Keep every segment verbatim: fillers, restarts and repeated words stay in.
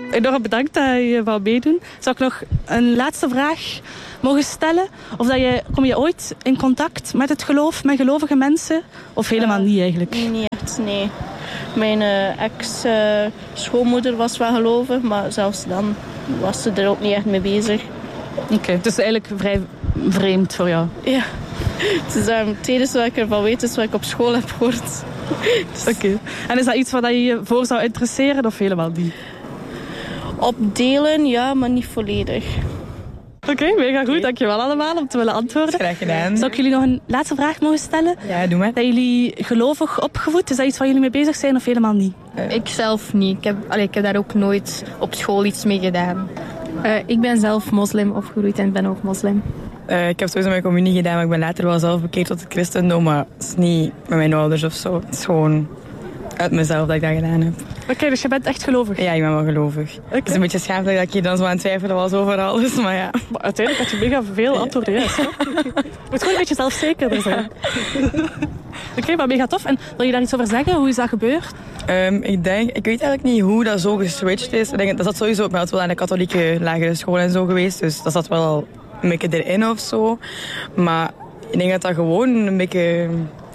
Enorm bedankt dat je wou meedoen. Zou ik nog een laatste vraag mogen stellen? Of dat je, kom je ooit in contact met het geloof, met gelovige mensen? Of helemaal uh, niet eigenlijk? Nee, niet echt, nee. Mijn uh, ex-schoonmoeder uh, was wel gelovig, maar zelfs dan was ze er ook niet echt mee bezig. Oké, okay, dus eigenlijk vrij vreemd voor jou? Ja. Het is um, het enige wat ik ervan weet is wat ik op school heb gehoord. Dus... Oké. Okay. En is dat iets waar je je voor zou interesseren of helemaal niet? Op delen, ja, maar niet volledig. Oké, okay, mega goed. Dankjewel allemaal om te willen antwoorden. Graag gedaan. Zou ik jullie nog een laatste vraag mogen stellen? Ja, doe maar. Zijn jullie gelovig opgevoed? Is dat iets waar jullie mee bezig zijn of helemaal niet? Uh, ik zelf niet. Ik heb, allee, ik heb daar ook nooit op school iets mee gedaan. Uh, ik ben zelf moslim opgegroeid en ben ook moslim. Uh, ik heb sowieso mijn communie gedaan, maar ik ben later wel zelf bekeerd tot het christendom. Maar het is niet met mijn ouders of zo. Het is gewoon uit mezelf dat ik dat gedaan heb. Oké, okay, dus je bent echt gelovig? Ja, ik ben wel gelovig. Okay. Het is een beetje schaamelijk dat ik hier dan zo aan het twijfelen was over alles, maar ja. Maar uiteindelijk had je mega veel antwoorden juist. Je moet gewoon een beetje zelfzekerder zijn. Oké, okay, maar mega tof. En wil je daar iets over zeggen? Hoe is dat gebeurd? Um, ik denk, ik weet eigenlijk niet hoe dat zo geswitcht is. Ik denk, dat zat sowieso op mij wel aan de katholieke lagere school en zo geweest, dus dat zat wel al een beetje erin of zo. Maar ik denk dat dat gewoon een beetje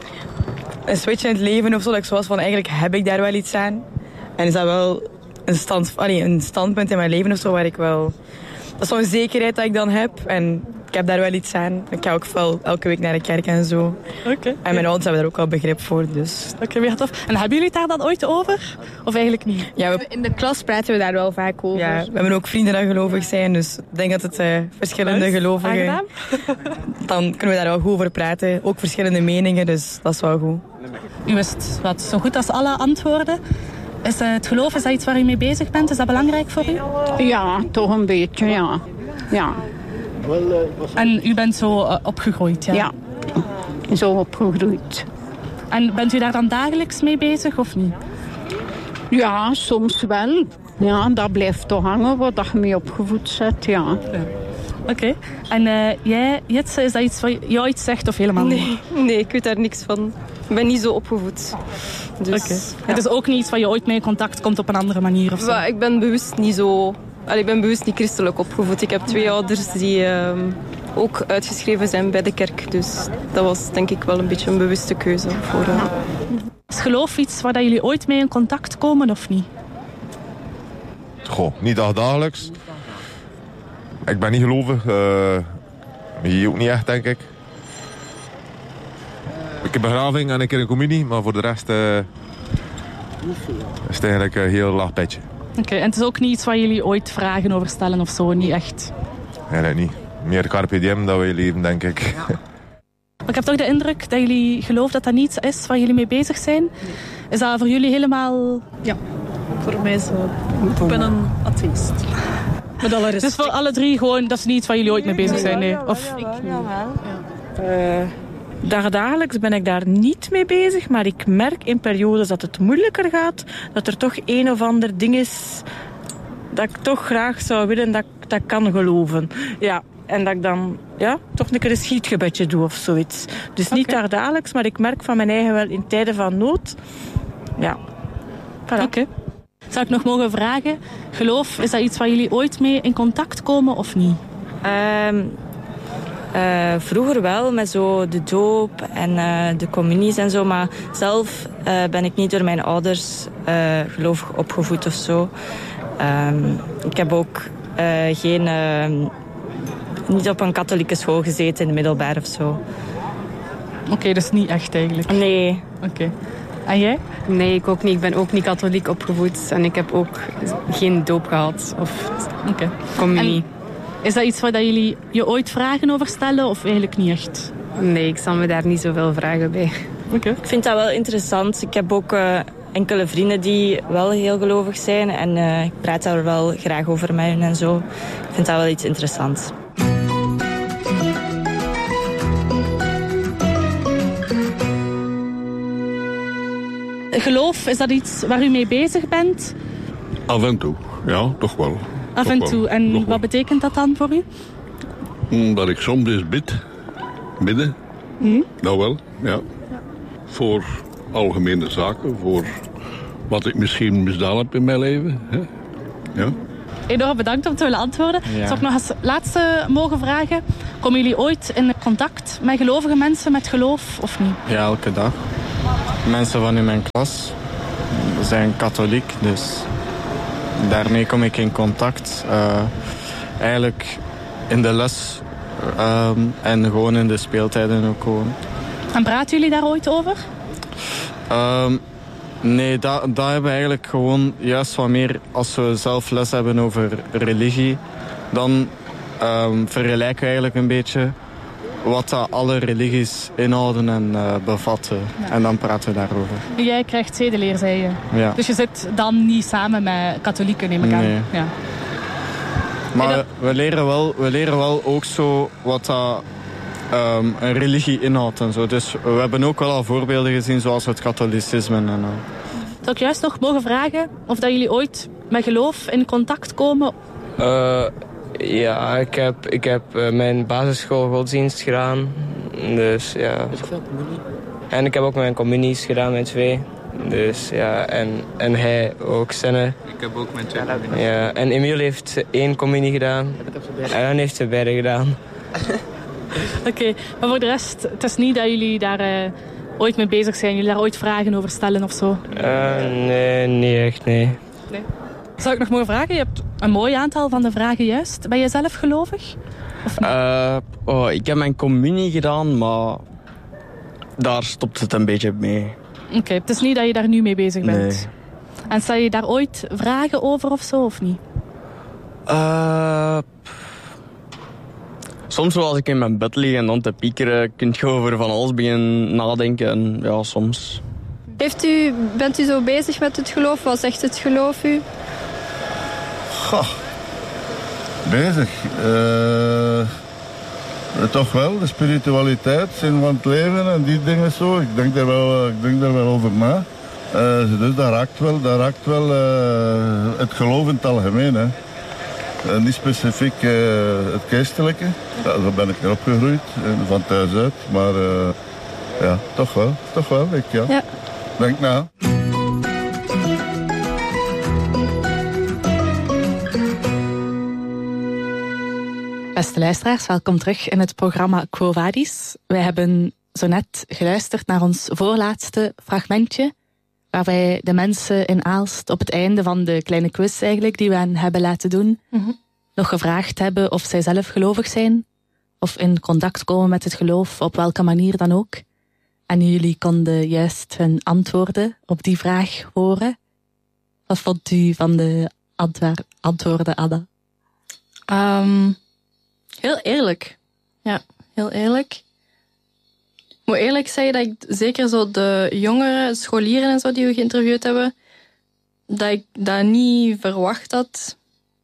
een switch in het leven of zo, dat ik zoals van eigenlijk heb ik daar wel iets aan. En is dat wel een, stand, allee, een standpunt in mijn leven of zo waar ik wel... Dat is zo'n zekerheid dat ik dan heb en ik heb daar wel iets aan. Ik ga ook wel elke week naar de kerk en zo. Okay. En mijn ouders hebben daar ook al begrip voor, dus... Oké, okay, mega tof. En hebben jullie het daar dan ooit over? Of eigenlijk niet? Ja, we... In de klas praten we daar wel vaak over. Ja, we hebben ook vrienden die gelovig zijn, dus ik denk dat het uh, verschillende Nice. gelovigen... Dan kunnen we daar wel goed over praten. Ook verschillende meningen, dus dat is wel goed. U wist wat zo goed als alle antwoorden. Is uh, het geloof, is dat iets waar u mee bezig bent? Is dat belangrijk voor u? Ja, toch een beetje, ja. ja. En u bent zo uh, opgegroeid, ja? Ja, zo opgegroeid. En bent u daar dan dagelijks mee bezig of niet? Ja, soms wel. Ja, dat blijft toch hangen wat je mee opgevoed zet, ja. ja. Oké. Okay. En uh, jij, Jitse, is dat iets wat jou iets zegt of helemaal nee, niet? Nee, ik weet daar niks van. Ik ben niet zo opgevoed. Dus, okay. ja. Het is ook niet iets waar je ooit mee in contact komt op een andere manier of zo? Maar ik ben bewust niet zo... Allee, ik ben bewust niet christelijk opgevoed. Ik heb twee ouders die uh, ook uitgeschreven zijn bij de kerk. Dus dat was denk ik wel een beetje een bewuste keuze. Voor, uh... Is geloof iets waar jullie ooit mee in contact komen of niet? Goh, niet dagelijks. Ik ben niet gelovig. Uh, hier ook niet echt, denk ik. Ik heb begraving en ik heb een communie, maar voor de rest uh, is het eigenlijk een heel laag petje. Oké, okay, en het is ook niet iets waar jullie ooit vragen over stellen of zo, niet echt? Nee, nee, niet. Meer carpe diem dat wij leven, denk ik. Ja. Maar ik heb toch de indruk dat jullie geloven dat dat niets is waar jullie mee bezig zijn. Is dat voor jullie helemaal... Ja, voor mij zo. Ik ben een atheïst. Met alle respect. Dus voor alle drie gewoon, dat is niet iets waar jullie ooit mee bezig zijn? Nee. Of... Ik wel. Uh, dagelijks ben ik daar niet mee bezig, maar ik merk in periodes dat het moeilijker gaat, dat er toch een of ander ding is dat ik toch graag zou willen dat ik dat kan geloven. Ja, en dat ik dan ja, toch een keer een schietgebedje doe of zoiets. Dus niet okay. dagelijks, maar ik merk van mijn eigen wel in tijden van nood. Ja. Voilà. Oké. Okay. Zou ik nog mogen vragen, geloof, is dat iets waar jullie ooit mee in contact komen of niet? Um, uh, vroeger wel, met zo de doop en uh, de communies en zo. Maar zelf uh, ben ik niet door mijn ouders uh, gelovig opgevoed of zo. Um, ik heb ook uh, geen... Uh, niet op een katholieke school gezeten in het middelbaar of zo. Oké, okay, dus niet echt eigenlijk? Nee. Oké. Okay. En jij? Nee, ik ook niet. Ik ben ook niet katholiek opgevoed. En ik heb ook geen doop gehad. Of okay. communie. En is dat iets waar jullie je ooit vragen over stellen? Of eigenlijk niet echt? Nee, ik zal me daar niet zoveel vragen bij. Okay. Ik vind dat wel interessant. Ik heb ook uh, enkele vrienden die wel heel gelovig zijn. En uh, ik praat daar wel graag over met hen en zo. Ik vind dat wel iets interessants. Geloof, is dat iets waar u mee bezig bent? Af en toe, ja, toch wel. Af en toe. En nog wat wel. Betekent dat dan voor u? Dat ik soms eens bid. Bidden. Mm. Nou wel, ja. Voor algemene zaken. Voor wat ik misschien misdaan heb in mijn leven. Hè. Ja. Enorm bedankt om te willen antwoorden. Ja. Zou ik nog als laatste mogen vragen? Komen jullie ooit in contact met gelovige mensen, met geloof of niet? Ja, elke dag. Mensen van in mijn klas zijn katholiek, dus daarmee kom ik in contact. Uh, eigenlijk in de les um, en gewoon in de speeltijden ook gewoon. En praten jullie daar ooit over? Um, nee, dat, dat hebben we eigenlijk gewoon juist wat meer als we zelf les hebben over religie. Dan um, vergelijken we eigenlijk een beetje wat dat alle religies inhouden en uh, bevatten. Ja. En dan praten we daarover. Jij krijgt zedeleer, zei je. Ja. Dus je zit dan niet samen met katholieken, neem ik aan. Nee. Ja. Maar dat... we, we, leren wel, we leren wel ook zo wat dat um, een religie inhoudt en zo. Dus we hebben ook wel al voorbeelden gezien, zoals het katholicisme en al. Zou ik juist nog mogen vragen of dat jullie ooit met geloof in contact komen? Uh, ja, ik heb, ik heb uh, mijn basisschool godsdienst gedaan. Dus ja. En ik heb ook mijn communies gedaan met twee. Dus ja, en, en hij ook Senne. Ik heb ook mijn twee communies. Ja, en Emiel heeft één communie gedaan. En dan heeft ze beide gedaan. Oké, okay, maar voor de rest, het is niet dat jullie daar uh, ooit mee bezig zijn. Jullie daar ooit vragen over stellen of zo? Uh, nee, niet echt, nee. Nee. Zou ik nog mogen vragen? Je hebt een mooi aantal van de vragen juist. Ben je zelf gelovig? Of niet? Uh, oh, ik heb mijn communie gedaan, maar daar stopt het een beetje mee. Oké, okay, het is niet dat je daar nu mee bezig bent. Nee. En stel je daar ooit vragen over of zo, of niet? Uh, soms wel als ik in mijn bed lig en dan te piekeren, kun je over van alles beginnen nadenken. En ja, soms. Heeft u, bent u zo bezig met het geloof? Wat zegt het geloof u? Goh, bezig. Uh, toch wel, de spiritualiteit, zin van het leven en die dingen zo. Ik denk daar wel, ik denk daar wel over na. Uh, dus dat raakt wel, dat raakt wel uh, het geloof in het algemeen. Hè. Uh, niet specifiek uh, het geestelijke. Ja, zo ben ik er opgegroeid, van thuis uit. Maar uh, ja, toch wel, toch wel. Ik, ja. Ja. Denk na. Beste luisteraars, welkom terug in het programma Quo Vadis. Wij hebben zo net geluisterd naar ons voorlaatste fragmentje, waar wij de mensen in Aalst op het einde van de kleine quiz eigenlijk, die we hen hebben laten doen, mm-hmm. nog gevraagd hebben of zij zelf gelovig zijn, of in contact komen met het geloof, op welke manier dan ook. En jullie konden juist hun antwoorden op die vraag horen. Wat vond u van de antwoor- antwoorden, Anna? Um, heel eerlijk. Ja, heel eerlijk. Ik moet eerlijk zeggen dat ik zeker zo de jongeren, scholieren en zo die we geïnterviewd hebben, dat ik dat niet verwacht had.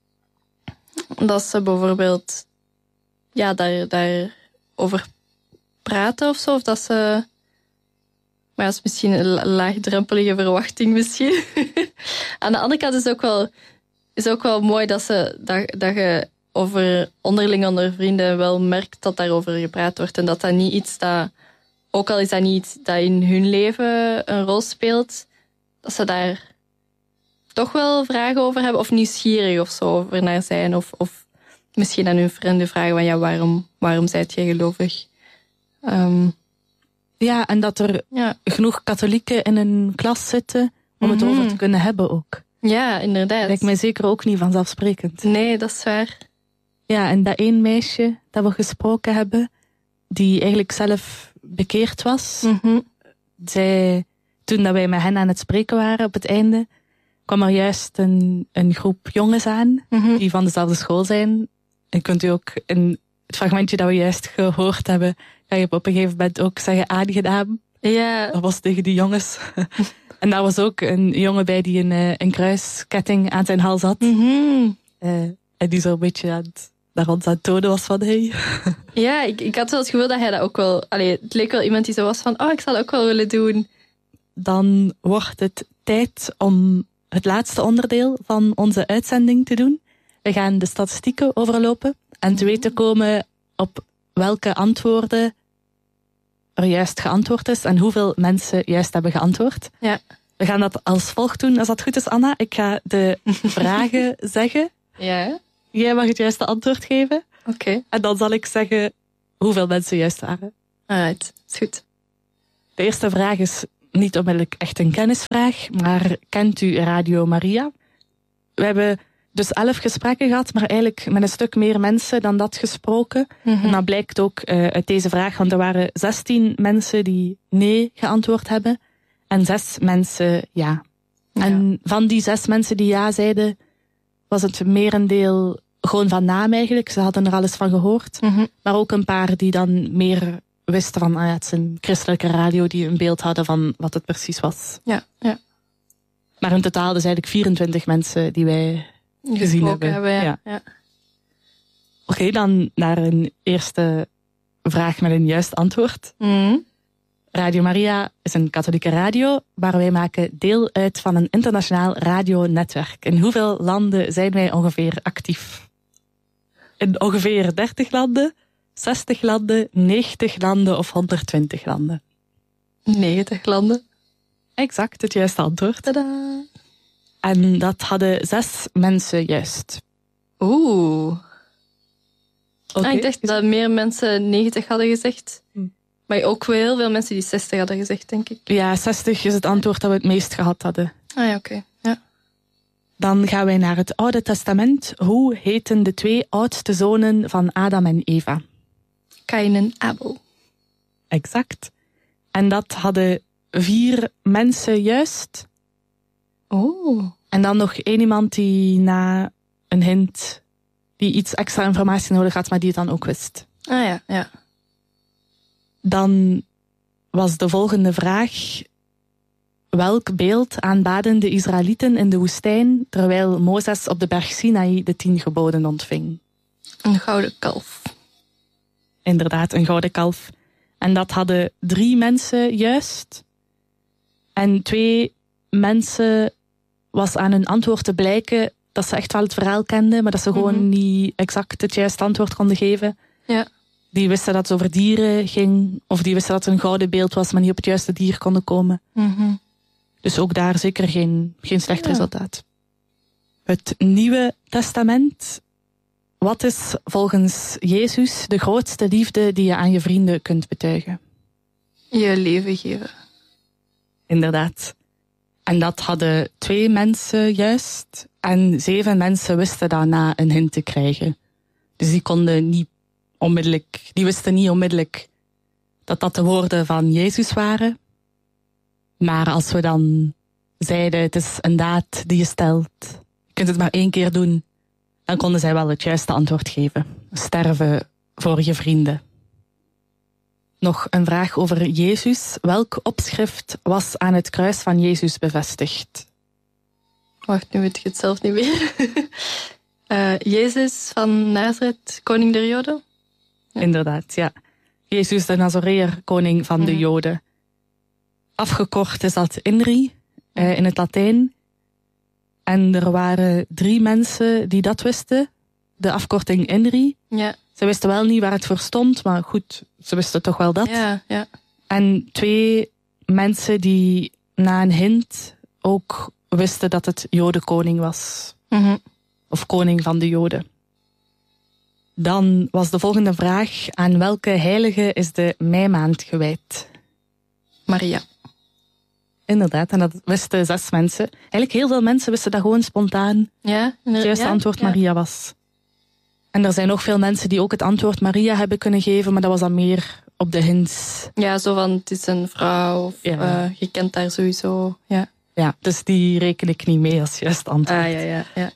Dat ze bijvoorbeeld ja, daar, daar over praten of zo. Of dat ze... Maar dat is misschien een laagdrempelige verwachting misschien. Aan de andere kant is het ook wel, is ook wel mooi dat, ze, dat, dat je over onderling onder vrienden wel merkt dat daarover gepraat wordt. En dat dat niet iets dat, ook al is dat niet iets dat in hun leven een rol speelt, dat ze daar toch wel vragen over hebben of nieuwsgierig of zo over naar zijn. Of, of misschien aan hun vrienden vragen van ja, waarom, waarom zijt jij gelovig? Um, Ja, en dat er ja. genoeg katholieken in een klas zitten om mm-hmm. het over te kunnen hebben ook. Ja, inderdaad. Lijkt mij zeker ook niet vanzelfsprekend. Nee, dat is waar. Ja, en dat één meisje dat we gesproken hebben, die eigenlijk zelf bekeerd was. Mm-hmm. Zij, toen dat wij met hen aan het spreken waren op het einde, kwam er juist een, een groep jongens aan, mm-hmm. die van dezelfde school zijn. En kunt u ook in het fragmentje dat we juist gehoord hebben, ga je op een gegeven moment ook zeggen aangenaam. Ja. Dat was tegen die jongens. En daar was ook een jongen bij die een, een kruisketting aan zijn hals had. Mm-hmm. Uh, en die zo een beetje aan het, naar ons aan het tonen was van hey. Ja, ik, ik had wel het gevoel dat hij dat ook wel... Allee, het leek wel iemand die zo was van, oh, ik zal dat ook wel willen doen. Dan wordt het tijd om het laatste onderdeel van onze uitzending te doen. We gaan de statistieken overlopen en te weten komen op welke antwoorden er juist geantwoord is en hoeveel mensen juist hebben geantwoord. Ja. We gaan dat als volgt doen, als dat goed is, Anna. Ik ga de vragen zeggen. Ja. Jij mag het juiste antwoord geven. Oké. Okay. En dan zal ik zeggen hoeveel mensen juist waren. Alright, is goed. De eerste vraag is niet onmiddellijk echt een kennisvraag, maar kent u Radio Maria? We hebben dus elf gesprekken gehad, maar eigenlijk met een stuk meer mensen dan dat gesproken. Mm-hmm. En dat blijkt ook uh, uit deze vraag, want er waren zestien mensen die nee geantwoord hebben en zes mensen ja. ja. En van die zes mensen die ja zeiden, was het merendeel gewoon van naam eigenlijk. Ze hadden er alles van gehoord. Mm-hmm. Maar ook een paar die dan meer wisten van, ah ja, het is een christelijke radio, die een beeld hadden van wat het precies was. Ja, ja. Maar in totaal dus eigenlijk vierentwintig mensen die wij gezien hebben. hebben ja. Ja. Ja. Oké, okay, dan naar een eerste vraag met een juist antwoord. Mm. Radio Maria is een katholieke radio, maar wij maken deel uit van een internationaal radionetwerk. In hoeveel landen zijn wij ongeveer actief? In ongeveer dertig landen, zestig landen, negentig landen of honderdtwintig landen? negentig landen. Exact, het juiste antwoord. Tadaa. En dat hadden zes mensen juist. Oeh. Okay. Ah, ik dacht dat meer mensen negentig hadden gezegd. Hm. Maar ook wel heel veel mensen die zestig hadden gezegd, denk ik. Ja, zestig is het antwoord dat we het meest gehad hadden. Ah ja, oké. Okay. Ja. Dan gaan wij naar het Oude Testament. Hoe heten de twee oudste zonen van Adam en Eva? Kain en Abel. Exact. En dat hadden vier mensen juist. Oh. En dan nog één iemand die na een hint, die iets extra informatie nodig had, maar die het dan ook wist. Ah ja, ja. Dan was de volgende vraag: welk beeld aanbaden de Israëlieten in de woestijn terwijl Mozes op de berg Sinaï de tien geboden ontving? Een gouden kalf. Inderdaad, een gouden kalf. En dat hadden drie mensen juist. En twee mensen was aan hun antwoord te blijken dat ze echt wel het verhaal kenden, maar dat ze gewoon mm-hmm. niet exact het juiste antwoord konden geven. Ja. Die wisten dat het over dieren ging, of die wisten dat het een gouden beeld was, maar niet op het juiste dier konden komen. Mm-hmm. Dus ook daar zeker geen, geen slecht ja. resultaat. Het Nieuwe Testament. Wat is volgens Jezus de grootste liefde die je aan je vrienden kunt betuigen? Je leven geven. Inderdaad. En dat hadden twee mensen juist. En zeven mensen wisten dat na een hint te krijgen. Dus die konden niet onmiddellijk, die wisten niet onmiddellijk dat dat de woorden van Jezus waren. Maar als we dan zeiden, het is een daad die je stelt, je kunt het maar één keer doen, dan konden zij wel het juiste antwoord geven. Sterven voor je vrienden. Nog een vraag over Jezus. Welk opschrift was aan het kruis van Jezus bevestigd? Wacht, nu weet ik het zelf niet meer. uh, Jezus van Nazareth, koning der Joden? Ja. Inderdaad, ja. Jezus de Nazoreër, koning van de Joden. Afgekort is dat I N R I, uh, in het Latijn. En er waren drie mensen die dat wisten. De afkorting I N R I. Ja. Ze wisten wel niet waar het voor stond, maar goed, ze wisten toch wel dat. Ja, ja. En twee mensen die na een hint ook wisten dat het Jodenkoning was. Mm-hmm. Of koning van de Joden. Dan was de volgende vraag: aan welke heilige is de meimaand gewijd? Maria. Inderdaad, en dat wisten zes mensen. Eigenlijk heel veel mensen wisten dat gewoon spontaan. Ja, het juiste ja, antwoord ja. Maria was. En er zijn nog veel mensen die ook het antwoord Maria hebben kunnen geven, maar dat was dan meer op de hints. Ja, zo van het is een vrouw, of ja. uh, je kent haar sowieso. Ja. Ja, dus die reken ik niet mee als juist antwoord. Ah, ja, ja, ja.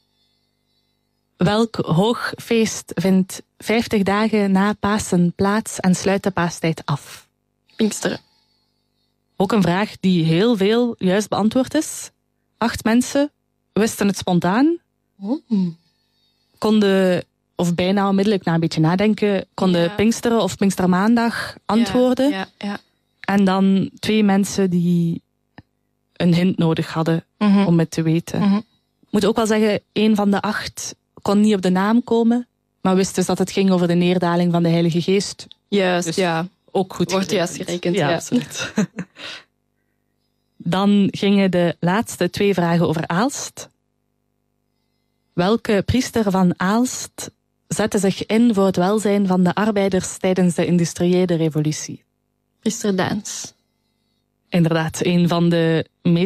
Welk hoogfeest vindt vijftig dagen na Pasen plaats en sluit de paastijd af? Pinksteren. Ook een vraag die heel veel juist beantwoord is. Acht mensen wisten het spontaan. Oh. Konden, of bijna onmiddellijk na een beetje nadenken, konden ja. Pinksteren of Pinkstermaandag antwoorden. Ja, ja, ja. En dan twee mensen die een hint nodig hadden mm-hmm. om het te weten. Mm-hmm. Ik moet ook wel zeggen, één van de acht kon niet op de naam komen, maar wist dus dat het ging over de neerdaling van de Heilige Geest. Juist, dus ja. Ook goed Wordt juist gerekend, ja. Ja, absoluut. Dan gingen de laatste twee vragen over Aalst. Welke priester van Aalst zette zich in voor het welzijn van de arbeiders tijdens de industriële revolutie? Priester Daens. Inderdaad, een van de meest